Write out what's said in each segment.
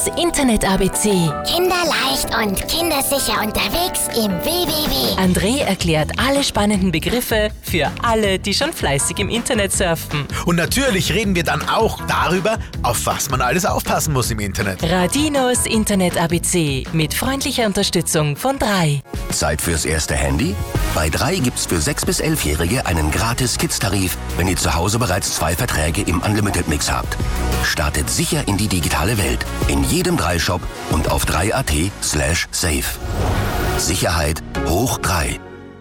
Internet ABC. Kinderleicht und kindersicher unterwegs im WWW. André erklärt alle spannenden Begriffe für alle, die schon fleißig im Internet surfen. Und natürlich reden wir dann auch darüber, auf was man alles aufpassen muss im Internet. Radinos Internet ABC mit freundlicher Unterstützung von 3. Zeit fürs erste Handy? Bei 3 gibt's für 6- bis 11-Jährige einen gratis Kids-Tarif, wenn ihr zu Hause bereits 2 Verträge im Unlimited-Mix habt. Startet sicher in die digitale Welt. In jedem 3-Shop und auf 3.at/safe. Sicherheit hoch 3.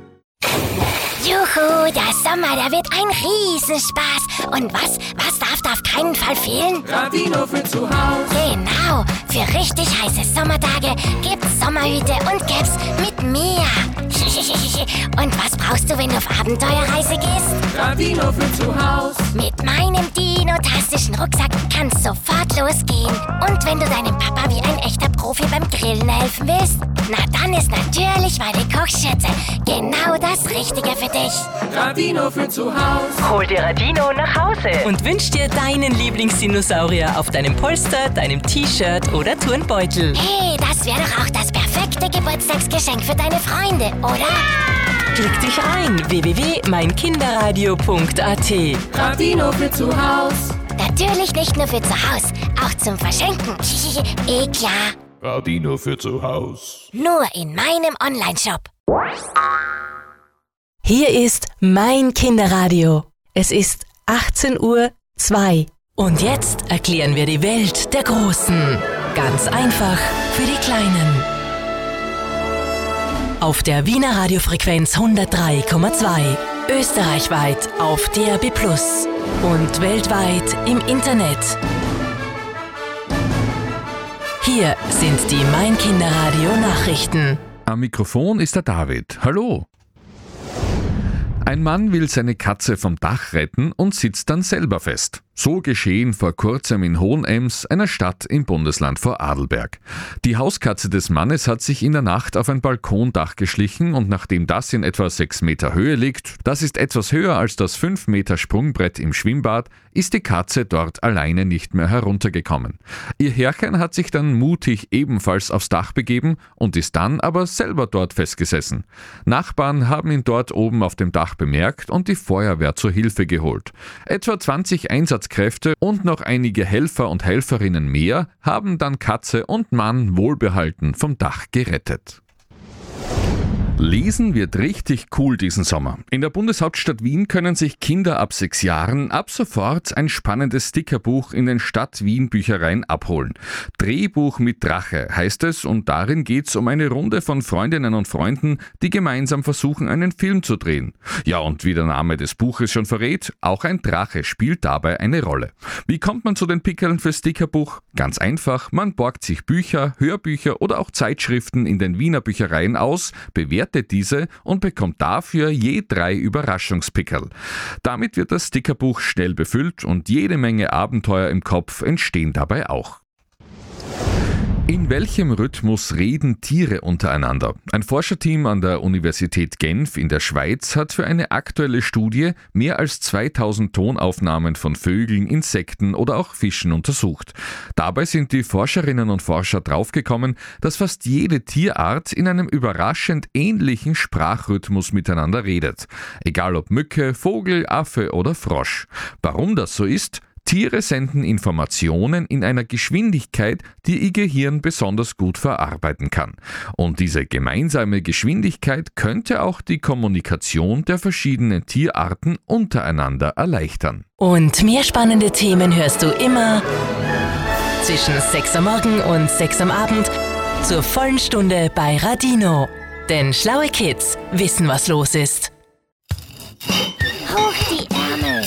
Juhu, der Sommer, der wird ein Riesenspaß. Und was darf da auf keinen Fall fehlen? Radino für zu Hause. Genau, für richtig heiße Sommertage gibt's Sommerhüte und Caps mit Meer. Und was brauchst du, wenn du auf Abenteuerreise gehst? Radino für zu Hause. Mit meinem dinotastischen Rucksack kann's sofort losgehen. Und wenn du deinem Papa wie ein echter Profi beim Grillen helfen willst, na dann ist natürlich meine Kochschürze genau das Richtige für dich. Radino für zu Hause. Hol dir Radino nach Hause und wünsch dir deinen Lieblingsdinosaurier auf deinem Polster, deinem T-Shirt oder Turnbeutel. Hey, das wäre doch auch das perfekte Geburtstagsgeschenk für deine Freunde, oder? Klick dich rein, www.meinkinderradio.at. Radino für zu Hause. Natürlich nicht nur für zu Hause, auch zum Verschenken. Klar. Radino für zu Hause. Nur in meinem Onlineshop. Hier ist Mein Kinderradio. Es ist 18:02 Uhr. Und jetzt erklären wir die Welt der Großen. Ganz einfach für die Kleinen. Auf der Wiener Radiofrequenz 103,2. Österreichweit auf DAB+ und weltweit im Internet. Hier sind die Mein Kinderradio Nachrichten. Am Mikrofon ist der David. Hallo. Ein Mann will seine Katze vom Dach retten und sitzt dann selber fest. So geschehen vor kurzem in Hohenems, einer Stadt im Bundesland Vorarlberg. Die Hauskatze des Mannes hat sich in der Nacht auf ein Balkondach geschlichen und nachdem das in etwa 6 Meter Höhe liegt, das ist etwas höher als das 5 Meter Sprungbrett im Schwimmbad, ist die Katze dort alleine nicht mehr heruntergekommen. Ihr Herrchen hat sich dann mutig ebenfalls aufs Dach begeben und ist dann aber selber dort festgesessen. Nachbarn haben ihn dort oben auf dem Dach bemerkt und die Feuerwehr zur Hilfe geholt. Etwa 20 Einsatzkräfte und noch einige Helfer und Helferinnen mehr haben dann Katze und Mann wohlbehalten vom Dach gerettet. Lesen wird richtig cool diesen Sommer. In der Bundeshauptstadt Wien können sich Kinder ab 6 Jahren ab sofort ein spannendes Stickerbuch in den Stadt-Wien-Büchereien abholen. Drehbuch mit Drache heißt es und darin geht's um eine Runde von Freundinnen und Freunden, die gemeinsam versuchen, einen Film zu drehen. Ja, und wie der Name des Buches schon verrät, auch ein Drache spielt dabei eine Rolle. Wie kommt man zu den Pickeln für Stickerbuch? Ganz einfach, man borgt sich Bücher, Hörbücher oder auch Zeitschriften in den Wiener Büchereien aus, bewertet diese und bekommt dafür je 3 Überraschungspickerl. Damit wird das Stickerbuch schnell befüllt und jede Menge Abenteuer im Kopf entstehen dabei auch. In welchem Rhythmus reden Tiere untereinander? Ein Forscherteam an der Universität Genf in der Schweiz hat für eine aktuelle Studie mehr als 2000 Tonaufnahmen von Vögeln, Insekten oder auch Fischen untersucht. Dabei sind die Forscherinnen und Forscher draufgekommen, dass fast jede Tierart in einem überraschend ähnlichen Sprachrhythmus miteinander redet. Egal ob Mücke, Vogel, Affe oder Frosch. Warum das so ist? Tiere senden Informationen in einer Geschwindigkeit, die ihr Gehirn besonders gut verarbeiten kann. Und diese gemeinsame Geschwindigkeit könnte auch die Kommunikation der verschiedenen Tierarten untereinander erleichtern. Und mehr spannende Themen hörst du immer zwischen 6 am Morgen und 6 am Abend zur vollen Stunde bei Radino. Denn schlaue Kids wissen, was los ist. Hoch die Ärmel.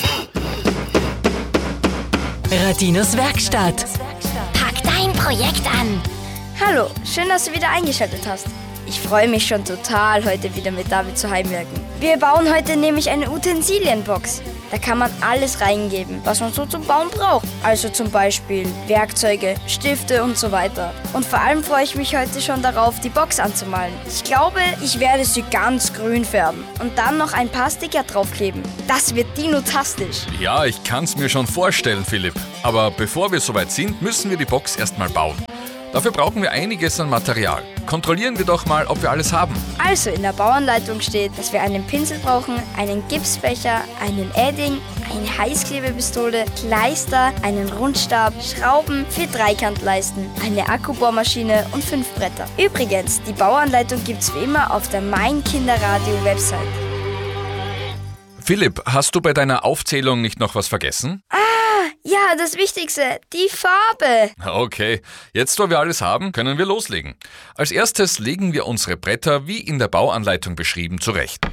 Radinos Werkstatt. Pack dein Projekt an. Hallo, schön, dass du wieder eingeschaltet hast. Ich freue mich schon total, heute wieder mit David zu heimwerken. Wir bauen heute nämlich eine Utensilienbox. Da kann man alles reingeben, was man so zum Bauen braucht. Also zum Beispiel Werkzeuge, Stifte und so weiter. Und vor allem freue ich mich heute schon darauf, die Box anzumalen. Ich glaube, ich werde sie ganz grün färben und dann noch ein paar Sticker draufkleben. Das wird dinotastisch. Ja, ich kann's mir schon vorstellen, Philipp. Aber bevor wir soweit sind, müssen wir die Box erstmal bauen. Dafür brauchen wir einiges an Material. Kontrollieren wir doch mal, ob wir alles haben. Also in der Bauanleitung steht, dass wir einen Pinsel brauchen, einen Gipsbecher, einen Edding, eine Heißklebepistole, Kleister, einen Rundstab, Schrauben, 4 Dreikantleisten, eine Akkubohrmaschine und 5 Bretter. Übrigens, die Bauanleitung gibt's wie immer auf der Mein Kinderradio-Website. Philipp, hast du bei deiner Aufzählung nicht noch was vergessen? Ja, das Wichtigste, die Farbe. Okay, jetzt wo wir alles haben, können wir loslegen. Als erstes legen wir unsere Bretter wie in der Bauanleitung beschrieben zurecht.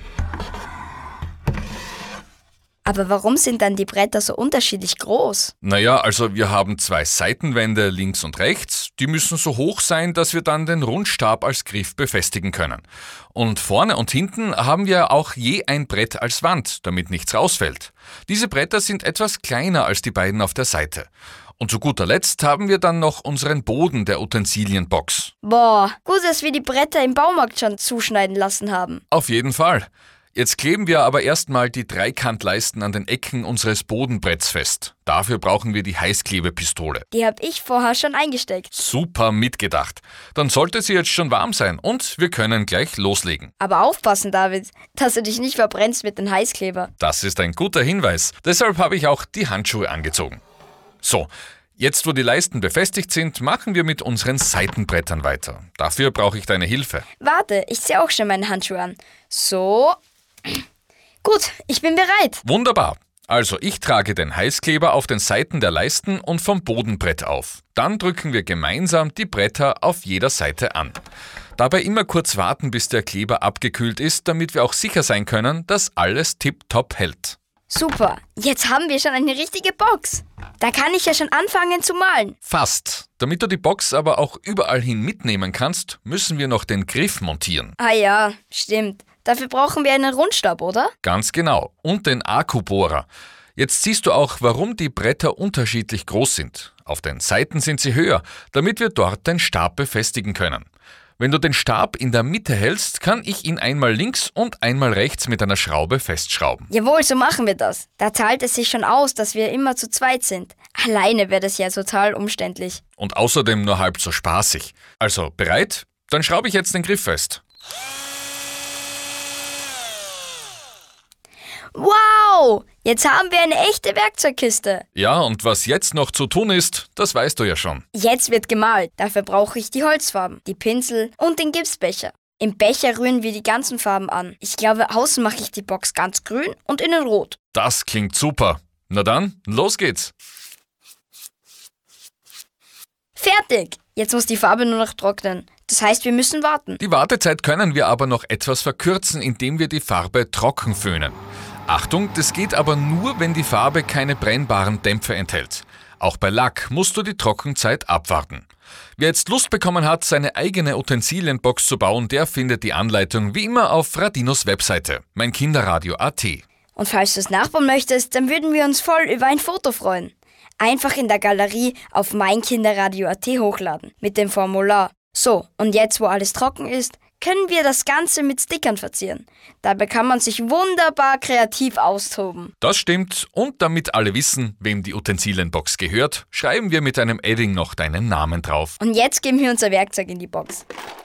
Aber warum sind dann die Bretter so unterschiedlich groß? Naja, also wir haben 2 Seitenwände links und rechts. Die müssen so hoch sein, dass wir dann den Rundstab als Griff befestigen können. Und vorne und hinten haben wir auch je ein Brett als Wand, damit nichts rausfällt. Diese Bretter sind etwas kleiner als die beiden auf der Seite. Und zu guter Letzt haben wir dann noch unseren Boden der Utensilienbox. Boah, gut, dass wir die Bretter im Baumarkt schon zuschneiden lassen haben. Auf jeden Fall. Jetzt kleben wir aber erstmal die Dreikantleisten an den Ecken unseres Bodenbretts fest. Dafür brauchen wir die Heißklebepistole. Die habe ich vorher schon eingesteckt. Super mitgedacht. Dann sollte sie jetzt schon warm sein und wir können gleich loslegen. Aber aufpassen, David, dass du dich nicht verbrennst mit den Heißkleber. Das ist ein guter Hinweis. Deshalb habe ich auch die Handschuhe angezogen. So, jetzt wo die Leisten befestigt sind, machen wir mit unseren Seitenbrettern weiter. Dafür brauche ich deine Hilfe. Warte, ich ziehe auch schon meine Handschuhe an. So. Gut, ich bin bereit. Wunderbar. Also ich trage den Heißkleber auf den Seiten der Leisten und vom Bodenbrett auf. Dann drücken wir gemeinsam die Bretter auf jeder Seite an. Dabei immer kurz warten, bis der Kleber abgekühlt ist, damit wir auch sicher sein können, dass alles tipptopp hält. Super, jetzt haben wir schon eine richtige Box. Da kann ich ja schon anfangen zu malen. Fast. Damit du die Box aber auch überall hin mitnehmen kannst, müssen wir noch den Griff montieren. Ah ja, stimmt. Dafür brauchen wir einen Rundstab, oder? Ganz genau. Und den Akkubohrer. Jetzt siehst du auch, warum die Bretter unterschiedlich groß sind. Auf den Seiten sind sie höher, damit wir dort den Stab befestigen können. Wenn du den Stab in der Mitte hältst, kann ich ihn einmal links und einmal rechts mit einer Schraube festschrauben. Jawohl, so machen wir das. Da zahlt es sich schon aus, dass wir immer zu zweit sind. Alleine wäre das ja total umständlich. Und außerdem nur halb so spaßig. Also, bereit? Dann schraube ich jetzt den Griff fest. Wow! Jetzt haben wir eine echte Werkzeugkiste. Ja, und was jetzt noch zu tun ist, das weißt du ja schon. Jetzt wird gemalt. Dafür brauche ich die Holzfarben, die Pinsel und den Gipsbecher. Im Becher rühren wir die ganzen Farben an. Ich glaube, außen mache ich die Box ganz grün und innen rot. Das klingt super. Na dann, los geht's. Fertig! Jetzt muss die Farbe nur noch trocknen. Das heißt, wir müssen warten. Die Wartezeit können wir aber noch etwas verkürzen, indem wir die Farbe trocken föhnen. Achtung, das geht aber nur, wenn die Farbe keine brennbaren Dämpfe enthält. Auch bei Lack musst du die Trockenzeit abwarten. Wer jetzt Lust bekommen hat, seine eigene Utensilienbox zu bauen, der findet die Anleitung wie immer auf Radinos Webseite, meinkinderradio.at. Und falls du es nachbauen möchtest, dann würden wir uns voll über ein Foto freuen. Einfach in der Galerie auf meinkinderradio.at hochladen mit dem Formular. So, und jetzt, wo alles trocken ist, können wir das Ganze mit Stickern verzieren. Dabei kann man sich wunderbar kreativ austoben. Das stimmt, und damit alle wissen, wem die Utensilienbox gehört, schreiben wir mit einem Edding noch deinen Namen drauf. Und jetzt geben wir unser Werkzeug in die Box.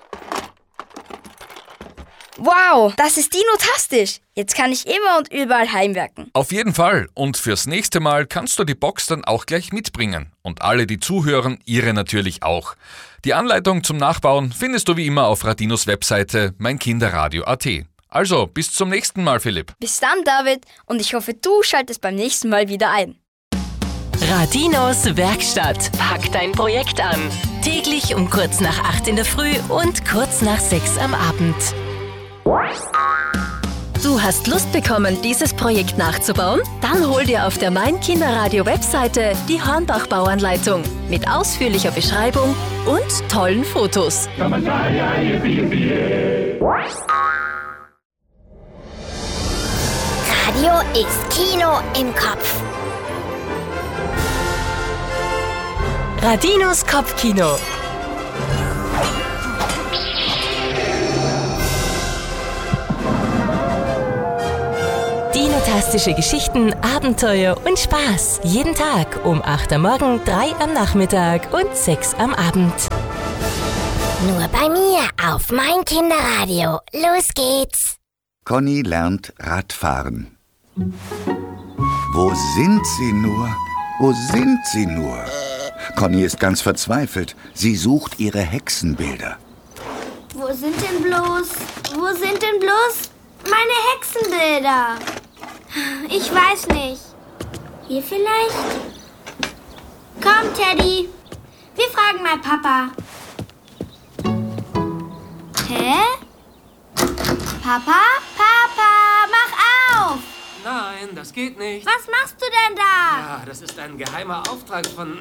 Wow, das ist dinotastisch. Jetzt kann ich immer und überall heimwerken. Auf jeden Fall. Und fürs nächste Mal kannst du die Box dann auch gleich mitbringen. Und alle, die zuhören, ihre natürlich auch. Die Anleitung zum Nachbauen findest du wie immer auf Radinos Webseite meinkinderradio.at. Also, bis zum nächsten Mal, Philipp. Bis dann, David. Und ich hoffe, du schaltest beim nächsten Mal wieder ein. Radinos Werkstatt. Pack dein Projekt an. Täglich um kurz nach 8 in der Früh und kurz nach 6 am Abend. Du hast Lust bekommen, dieses Projekt nachzubauen? Dann hol dir auf der Mein Kinderradio Webseite die Hornbach-Bauanleitung mit ausführlicher Beschreibung und tollen Fotos. Radio ist Kino im Kopf. Radinos Kopfkino. Dinotastische Geschichten, Abenteuer und Spaß. Jeden Tag um 8 am Morgen, 3 am Nachmittag und 6 am Abend. Nur bei mir auf mein Kinderradio. Los geht's. Conny lernt Radfahren. Wo sind sie nur? Wo sind sie nur? Conny ist ganz verzweifelt. Sie sucht ihre Hexenbilder. Wo sind denn bloß meine Hexenbilder? Ich weiß nicht. Hier vielleicht? Komm, Teddy. Wir fragen mal Papa. Hä? Papa? Papa, mach auf! Nein, das geht nicht. Was machst du denn da? Ja, das ist ein geheimer Auftrag von...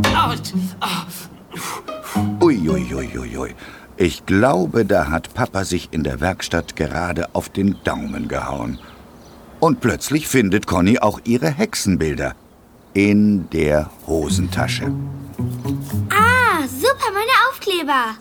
Uiuiuiui. Ich glaube, da hat Papa sich in der Werkstatt gerade auf den Daumen gehauen. Und plötzlich findet Conny auch ihre Hexenbilder in der Hosentasche. Ah, super, meine Aufkleber.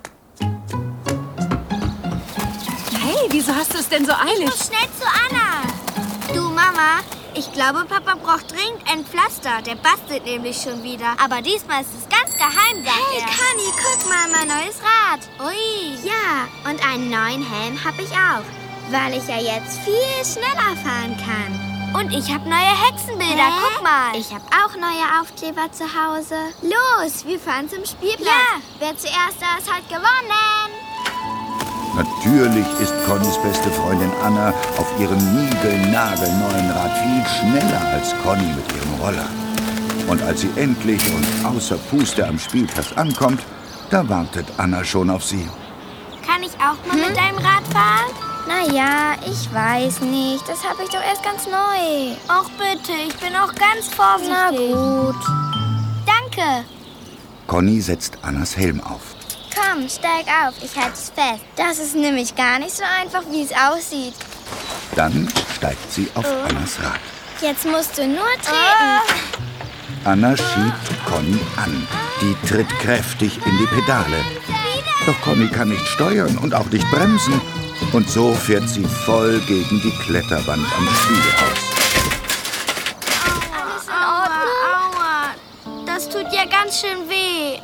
Hey, wieso hast du es denn so eilig? Ich muss schnell zu Anna. Du, Mama, ich glaube, Papa braucht dringend ein Pflaster. Der bastelt nämlich schon wieder. Aber diesmal ist es ganz geheim, sagt er. Hey, Conny, guck mal, mein neues Rad. Ui. Ja, und einen neuen Helm habe ich auch. Weil ich ja jetzt viel schneller fahren kann. Und ich habe neue Hexenbilder, guck mal. Ich habe auch neue Aufkleber zu Hause. Los, wir fahren zum Spielplatz. Ja, wer zuerst da ist, hat gewonnen. Natürlich ist Connys beste Freundin Anna auf ihrem niegelnagelneuen Rad viel schneller als Conny mit ihrem Roller. Und als sie endlich und außer Puste am Spielplatz ankommt, da wartet Anna schon auf sie. Kann ich auch mal mit deinem Rad fahren? Naja, ich weiß nicht. Das habe ich doch erst ganz neu. Ach bitte, ich bin auch ganz vorsichtig. Na gut. Danke. Conny setzt Annas Helm auf. Komm, steig auf, ich halte es fest. Das ist nämlich gar nicht so einfach, wie es aussieht. Dann steigt sie auf Annas Rad. Jetzt musst du nur treten. Anna schiebt Conny an. Die tritt kräftig in die Pedale. Doch Conny kann nicht steuern und auch nicht bremsen. Und so fährt sie voll gegen die Kletterwand am Spielhaus. Alles in Ordnung? Aua, das tut ja ganz schön weh.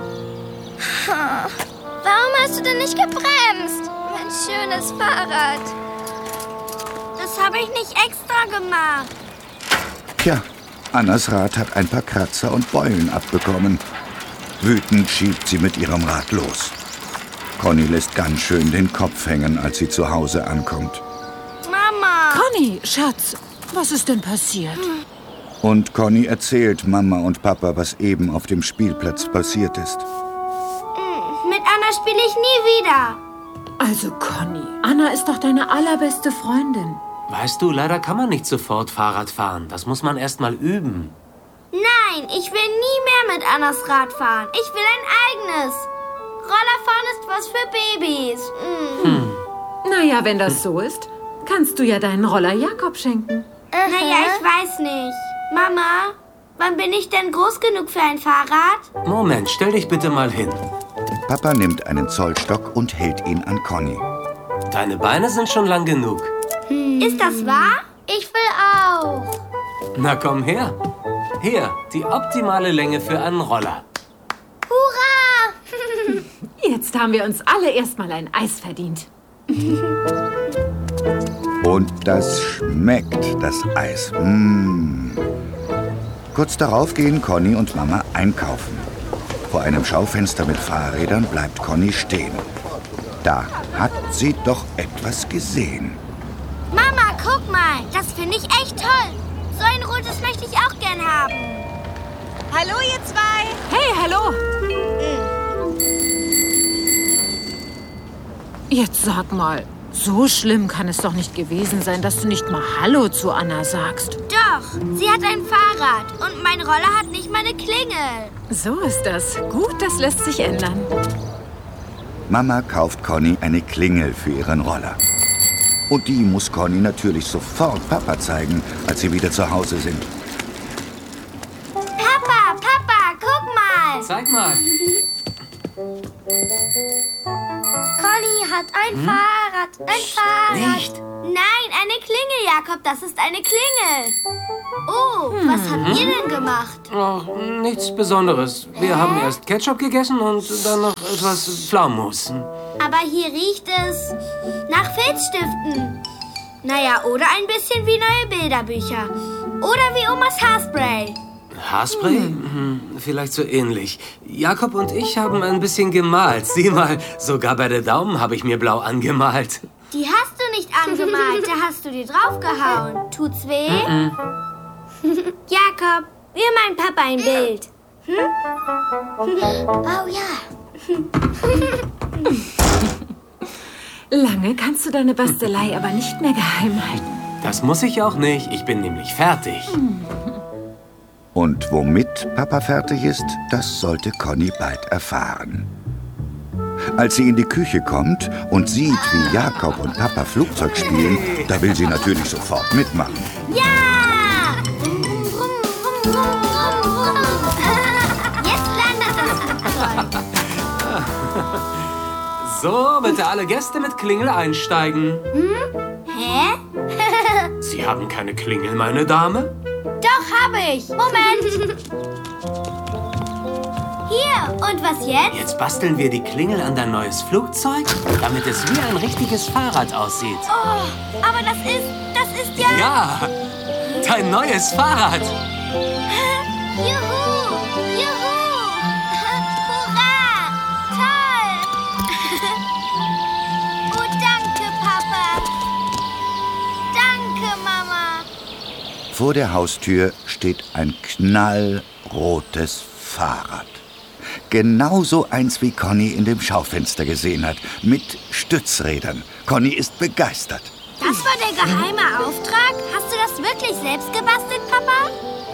Warum hast du denn nicht gebremst? Mein schönes Fahrrad. Das habe ich nicht extra gemacht. Tja, Annas Rad hat ein paar Kratzer und Beulen abbekommen. Wütend schiebt sie mit ihrem Rad los. Conny lässt ganz schön den Kopf hängen, als sie zu Hause ankommt. Mama! Conny, Schatz, was ist denn passiert? Und Conny erzählt Mama und Papa, was eben auf dem Spielplatz passiert ist. Mit Anna spiele ich nie wieder. Also Conny, Anna ist doch deine allerbeste Freundin. Weißt du, leider kann man nicht sofort Fahrrad fahren. Das muss man erst mal üben. Nein, ich will nie mehr mit Annas Rad fahren. Ich will ein eigenes. Rollerfahren ist was für Babys. Naja, wenn das so ist, kannst du ja deinen Roller Jakob schenken. Naja, ich weiß nicht. Mama, wann bin ich denn groß genug für ein Fahrrad? Moment, stell dich bitte mal hin. Papa nimmt einen Zollstock und hält ihn an Conny. Deine Beine sind schon lang genug. Ist das wahr? Ich will auch. Na komm her. Hier, die optimale Länge für einen Roller. Hurra! Jetzt haben wir uns alle erstmal ein Eis verdient. Und das schmeckt, das Eis. Kurz darauf gehen Conny und Mama einkaufen. Vor einem Schaufenster mit Fahrrädern bleibt Conny stehen. Da hat sie doch etwas gesehen. Mama, guck mal, das finde ich echt toll. So ein rotes möchte ich auch gern haben. Hallo, ihr zwei. Hey, hallo. Jetzt sag mal, so schlimm kann es doch nicht gewesen sein, dass du nicht mal Hallo zu Anna sagst. Doch, sie hat ein Fahrrad und mein Roller hat nicht mal eine Klingel. So ist das. Gut, das lässt sich ändern. Mama kauft Conny eine Klingel für ihren Roller. Und die muss Conny natürlich sofort Papa zeigen, als sie wieder zu Hause sind. Papa, guck mal. Zeig mal. Conny hat ein Fahrrad. Ein Fahrrad. Nicht. Nein, eine Klingel, Jakob. Das ist eine Klingel. Oh, was habt ihr denn gemacht? Ach, nichts Besonderes. Wir haben erst Ketchup gegessen und dann noch etwas Pflaumenmus. Aber hier riecht es nach Filzstiften. Naja, oder ein bisschen wie neue Bilderbücher. Oder wie Omas Haarspray. Haarspray? Vielleicht so ähnlich. Jakob und ich haben ein bisschen gemalt. Sieh mal, sogar bei den Daumen habe ich mir blau angemalt. Die hast du nicht angemalt, da hast du dir draufgehauen. Tut's weh? Jakob, wir malen Papa ein Bild. Oh ja. Lange kannst du deine Bastelei aber nicht mehr geheim halten. Das muss ich auch nicht. Ich bin nämlich fertig. Und womit Papa fertig ist, das sollte Conny bald erfahren. Als sie in die Küche kommt und sieht, wie Jakob und Papa Flugzeug spielen, da will sie natürlich sofort mitmachen. Ja! Jetzt landet das Flugzeug. So, bitte alle Gäste mit Klingel einsteigen. Hä? Sie haben keine Klingel, meine Dame? Doch, habe ich. Moment. Hier, und was jetzt? Jetzt basteln wir die Klingel an dein neues Flugzeug, damit es wie ein richtiges Fahrrad aussieht. Oh, aber das ist ja... Ja, dein neues Fahrrad. Juhu, juhu. Hurra, toll. Oh, danke, Papa. Danke, Mama. Vor der Haustür steht ein knallrotes Fahrrad. Genauso eins, wie Conny in dem Schaufenster gesehen hat, mit Stützrädern. Conny ist begeistert. Das war der geheime Auftrag? Hast du das wirklich selbst gebastelt, Papa?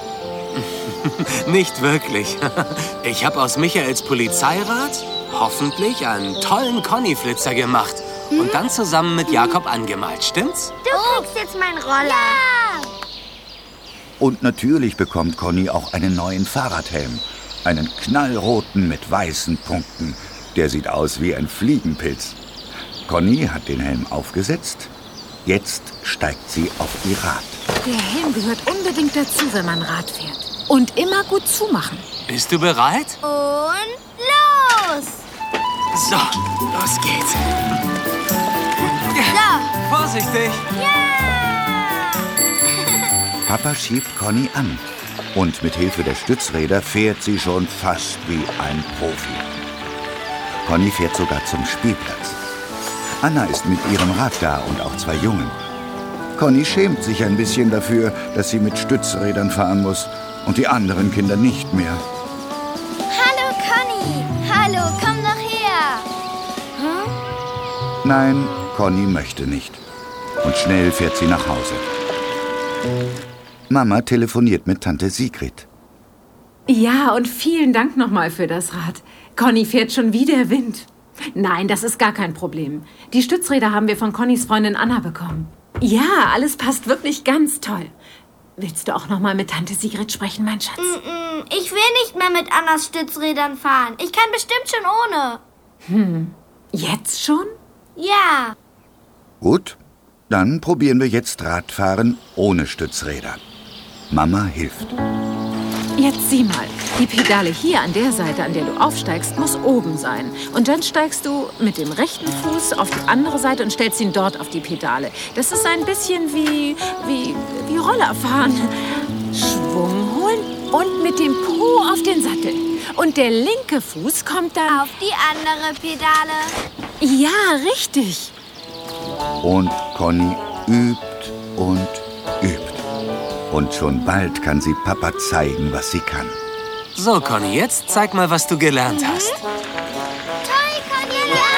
Nicht wirklich. Ich habe aus Michaels Polizeirad hoffentlich einen tollen Conny-Flitzer gemacht und dann zusammen mit Jakob angemalt, stimmt's? Du kriegst jetzt meinen Roller. Ja! Und natürlich bekommt Conny auch einen neuen Fahrradhelm. Einen knallroten mit weißen Punkten. Der sieht aus wie ein Fliegenpilz. Conny hat den Helm aufgesetzt. Jetzt steigt sie auf ihr Rad. Der Helm gehört unbedingt dazu, wenn man Rad fährt. Und immer gut zumachen. Bist du bereit? Und los! So, los geht's. So. Vorsichtig! Ja! Papa schiebt Conny an. Und mit Hilfe der Stützräder fährt sie schon fast wie ein Profi. Conny fährt sogar zum Spielplatz. Anna ist mit ihrem Rad da und auch zwei Jungen. Conny schämt sich ein bisschen dafür, dass sie mit Stützrädern fahren muss und die anderen Kinder nicht mehr. Hallo, Conny. Hallo, komm doch her. Nein, Conny möchte nicht. Und schnell fährt sie nach Hause. Mama telefoniert mit Tante Sigrid. Ja, und vielen Dank nochmal für das Rad. Conny fährt schon wie der Wind. Nein, das ist gar kein Problem. Die Stützräder haben wir von Connys Freundin Anna bekommen. Ja, alles passt wirklich ganz toll. Willst du auch nochmal mit Tante Sigrid sprechen, mein Schatz? Ich will nicht mehr mit Annas Stützrädern fahren. Ich kann bestimmt schon ohne. Jetzt schon? Ja. Gut, dann probieren wir jetzt Radfahren ohne Stützräder. Mama hilft. Jetzt sieh mal, die Pedale hier an der Seite, an der du aufsteigst, muss oben sein. Und dann steigst du mit dem rechten Fuß auf die andere Seite und stellst ihn dort auf die Pedale. Das ist ein bisschen wie Rollerfahren. Schwung holen und mit dem Po auf den Sattel. Und der linke Fuß kommt dann auf die andere Pedale. Ja, richtig. Und Conny übt und übt. Und schon bald kann sie Papa zeigen, was sie kann. So, Conny, jetzt zeig mal, was du gelernt hast. Toll, Conny,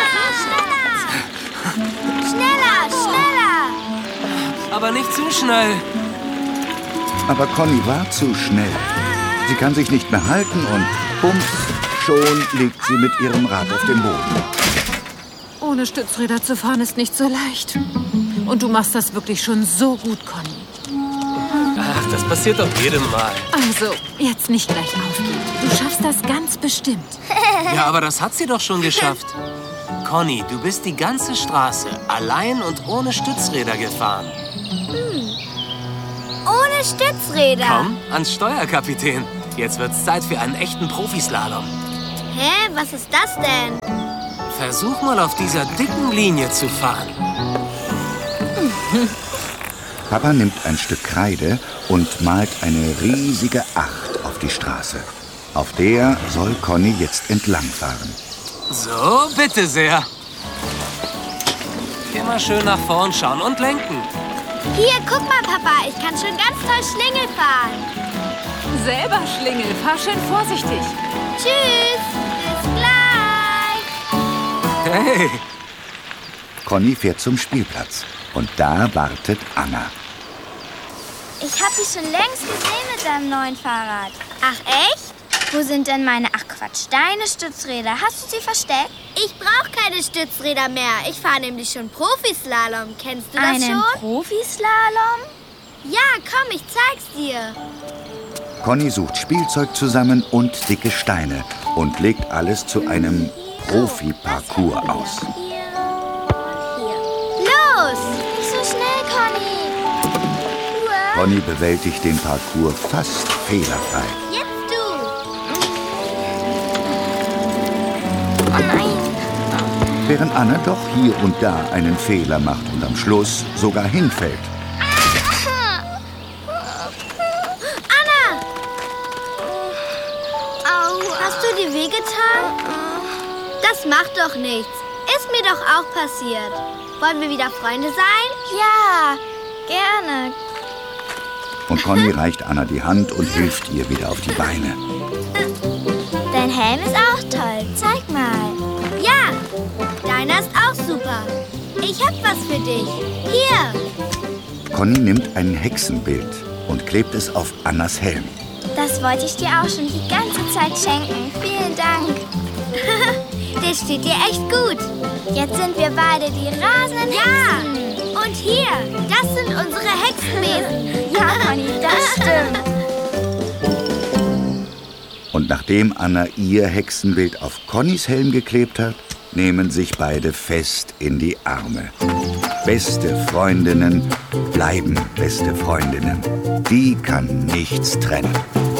schneller! Schneller, schneller! Aber nicht zu schnell. Aber Conny war zu schnell. Sie kann sich nicht mehr halten und bums, schon liegt sie mit ihrem Rad auf dem Boden. Ohne Stützräder zu fahren ist nicht so leicht. Und du machst das wirklich schon so gut, Conny. Ach, das passiert doch jedem Mal. Also, jetzt nicht gleich aufgeben. Du schaffst das ganz bestimmt. Ja, aber das hat sie doch schon geschafft. Conny, du bist die ganze Straße allein und ohne Stützräder gefahren. Ohne Stützräder. Komm, ans Steuer, Kapitän. Jetzt wird's Zeit für einen echten Profislalom. Hä, was ist das denn? Versuch mal auf dieser dicken Linie zu fahren. Papa nimmt ein Stück Kreide und malt eine riesige 8 auf die Straße. Auf der soll Conny jetzt entlangfahren. So, bitte sehr. Immer schön nach vorn schauen und lenken. Hier, guck mal, Papa, ich kann schon ganz toll Schlingel fahren. Selber Schlingel, fahr schön vorsichtig. Tschüss, bis gleich. Hey. Conny fährt zum Spielplatz und da wartet Anna. Ich hab dich schon längst gesehen mit deinem neuen Fahrrad. Ach, echt? Wo sind denn meine, deine Stützräder? Hast du sie versteckt? Ich brauche keine Stützräder mehr. Ich fahre nämlich schon Profislalom. Kennst du das schon? Profislalom? Ja, komm, ich zeig's dir. Conny sucht Spielzeug zusammen und dicke Steine und legt alles zu einem Profi-Parcours aus. Los! Nicht so schnell, Conny. Conny bewältigt den Parcours fast fehlerfrei. Jetzt du. Oh nein. Während Anna doch hier und da einen Fehler macht und am Schluss sogar hinfällt. Anna! Au, hast du dir wehgetan? Das macht doch nichts. Ist mir doch auch passiert. Wollen wir wieder Freunde sein? Ja, gerne. Und Conny reicht Anna die Hand und hilft ihr wieder auf die Beine. Dein Helm ist auch toll. Zeig mal. Ja, deiner ist auch super. Ich hab was für dich. Hier. Conny nimmt ein Hexenbild und klebt es auf Annas Helm. Das wollte ich dir auch schon die ganze Zeit schenken. Vielen Dank. Der steht dir echt gut. Jetzt sind wir beide die rasenden Hexen. Ja, und hier, das sind unsere Hexenbesen. Ja, Conny, das stimmt. Und nachdem Anna ihr Hexenbild auf Connys Helm geklebt hat, nehmen sich beide fest in die Arme. Beste Freundinnen bleiben beste Freundinnen. Die kann nichts trennen.